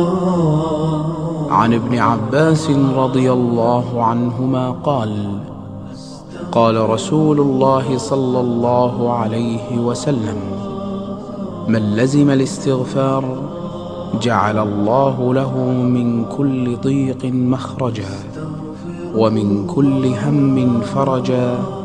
عن ابن عباس رضي الله عنهما قال: قال رسول الله صلى الله عليه وسلم: من لزم الاستغفار جعل الله له من كل ضيق مخرجا، ومن كل هم فرجا،